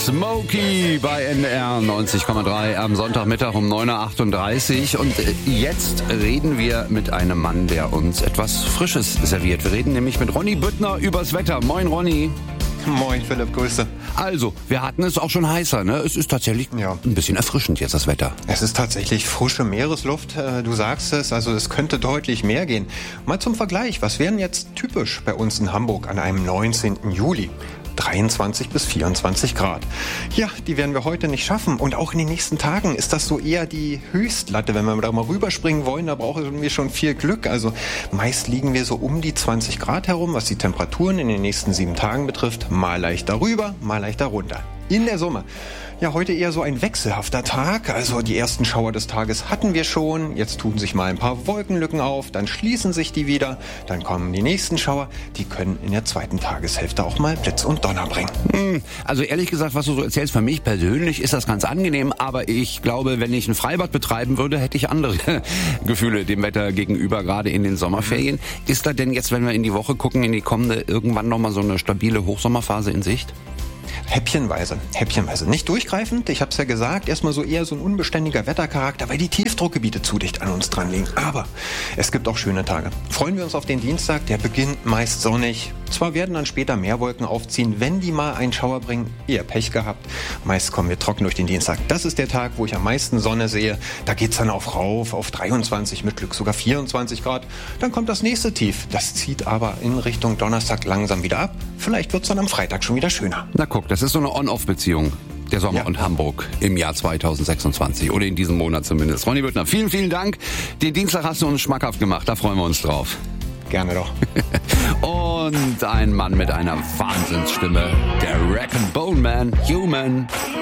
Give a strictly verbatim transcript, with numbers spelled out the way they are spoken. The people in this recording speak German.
Smokey bei N D R neunzig Komma drei am Sonntagmittag um neun Uhr achtunddreißig. Und jetzt reden wir mit einem Mann, der uns etwas Frisches serviert. Wir reden nämlich mit Ronny Büttner übers Wetter. Moin Ronny. Moin Philipp, Grüße. Also, wir hatten es auch schon heißer, ne? Es ist tatsächlich ja. ein bisschen erfrischend jetzt, das Wetter. Es ist tatsächlich frische Meeresluft, du sagst es, also es könnte deutlich mehr gehen. Mal zum Vergleich, was wären jetzt typisch bei uns in Hamburg an einem neunzehnten Juli? dreiundzwanzig bis vierundzwanzig Grad. Ja, die werden wir heute nicht schaffen. Und auch in den nächsten Tagen ist das so eher die Höchstlatte. Wenn wir da mal rüberspringen wollen, da brauchen wir schon viel Glück. Also meist liegen wir so um die zwanzig Grad herum, was die Temperaturen in den nächsten sieben Tagen betrifft. Mal leicht darüber, mal leicht darunter. In der Summe. Ja, heute eher so ein wechselhafter Tag. Also die ersten Schauer des Tages hatten wir schon. Jetzt tun sich mal ein paar Wolkenlücken auf, dann schließen sich die wieder. Dann kommen die nächsten Schauer. Die können in der zweiten Tageshälfte auch mal Blitz und Donner bringen. Also ehrlich gesagt, was du so erzählst, für mich persönlich ist das ganz angenehm. Aber ich glaube, wenn ich ein Freibad betreiben würde, hätte ich andere Gefühle dem Wetter gegenüber, gerade in den Sommerferien. Ist da denn jetzt, wenn wir in die Woche gucken, in die kommende, irgendwann nochmal so eine stabile Hochsommerphase in Sicht? Häppchenweise, häppchenweise. Nicht durchgreifend, ich habe es ja gesagt, erstmal so eher so ein unbeständiger Wettercharakter, weil die Tiefdruckgebiete zu dicht an uns dran liegen. Aber es gibt auch schöne Tage. Freuen wir uns auf den Dienstag, der beginnt meist sonnig. Zwar werden dann später mehr Wolken aufziehen, wenn die mal einen Schauer bringen, eher Pech gehabt. Meist kommen wir trocken durch den Dienstag. Das ist der Tag, wo ich am meisten Sonne sehe. Da geht's dann auf rauf, auf dreiundzwanzig, mit Glück sogar vierundzwanzig Grad. Dann kommt das nächste Tief. Das zieht aber in Richtung Donnerstag langsam wieder ab. Vielleicht wird's dann am Freitag schon wieder schöner. Na guck, das ist so eine On-Off-Beziehung. Der Sommer Ja. und Hamburg im Jahr zweitausendsechsundzwanzig oder in diesem Monat zumindest. Ronny Büttner, vielen, vielen Dank. Den Dienstag hast du uns schmackhaft gemacht, da freuen wir uns drauf. Gerne doch. Und ein Mann mit einer Wahnsinnsstimme, der Rack and Bone Man, Human.